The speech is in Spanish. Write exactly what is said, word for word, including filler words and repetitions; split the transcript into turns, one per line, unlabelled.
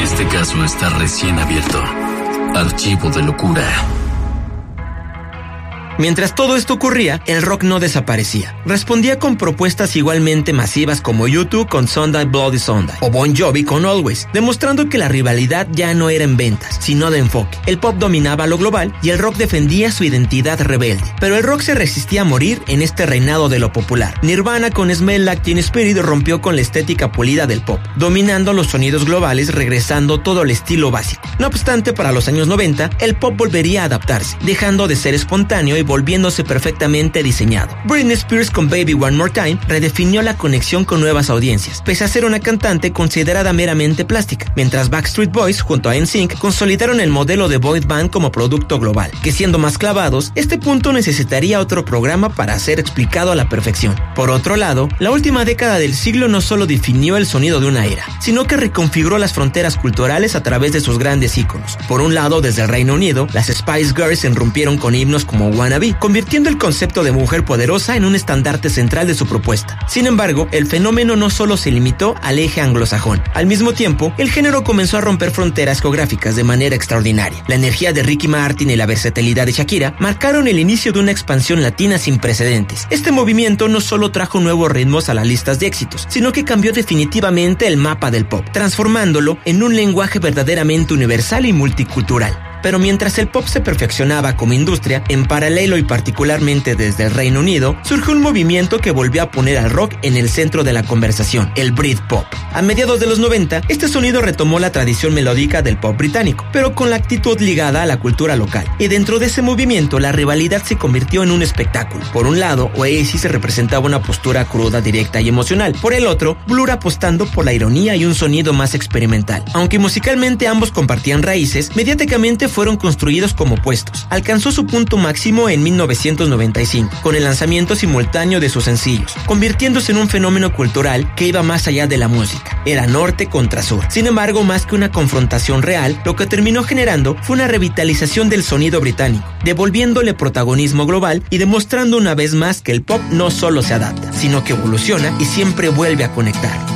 Este caso está recién abierto. Archivo de locura.
Mientras todo esto ocurría, el rock no desaparecía. Respondía con propuestas igualmente masivas como U dos con Sunday Bloody Sunday o Bon Jovi con Always, demostrando que la rivalidad ya no era en ventas, sino de enfoque. El pop dominaba lo global y el rock defendía su identidad rebelde. Pero el rock se resistía a morir en este reinado de lo popular. Nirvana con Smell Like Teen Spirit rompió con la estética pulida del pop, dominando los sonidos globales, regresando todo el estilo básico. No obstante, para los años noventa, el pop volvería a adaptarse, dejando de ser espontáneo y volviéndose perfectamente diseñado. Britney Spears con Baby One More Time redefinió la conexión con nuevas audiencias, pese a ser una cantante considerada meramente plástica, mientras Backstreet Boys junto a N Sync consolidaron el modelo de boy band como producto global, que siendo más clavados, este punto necesitaría otro programa para ser explicado a la perfección. Por otro lado, la última década del siglo no solo definió el sonido de una era, sino que reconfiguró las fronteras culturales a través de sus grandes íconos. Por un lado, desde el Reino Unido, las Spice Girls irrumpieron con himnos como Wanna Be, convirtiendo el concepto de mujer poderosa en un estandarte central de su propuesta. Sin embargo, el fenómeno no solo se limitó al eje anglosajón. Al mismo tiempo, el género comenzó a romper fronteras geográficas de manera extraordinaria. La energía de Ricky Martin y la versatilidad de Shakira marcaron el inicio de una expansión latina sin precedentes. Este movimiento no solo trajo nuevos ritmos a las listas de éxitos, sino que cambió definitivamente el mapa del pop, transformándolo en un lenguaje verdaderamente universal y multicultural. Pero mientras el pop se perfeccionaba como industria, en paralelo y particularmente desde el Reino Unido, surgió un movimiento que volvió a poner al rock en el centro de la conversación, el Britpop. A mediados de los noventa, este sonido retomó la tradición melódica del pop británico, pero con la actitud ligada a la cultura local. Y dentro de ese movimiento, la rivalidad se convirtió en un espectáculo. Por un lado, Oasis representaba una postura cruda, directa y emocional. Por el otro, Blur apostando por la ironía y un sonido más experimental. Aunque musicalmente ambos compartían raíces, mediáticamente fueron construidos como opuestos. Alcanzó su punto máximo en mil novecientos noventa y cinco, con el lanzamiento simultáneo de sus sencillos, convirtiéndose en un fenómeno cultural que iba más allá de la música. Era norte contra sur. Sin embargo, más que una confrontación real, lo que terminó generando fue una revitalización del sonido británico, devolviéndole protagonismo global y demostrando una vez más que el pop no solo se adapta, sino que evoluciona y siempre vuelve a conectar.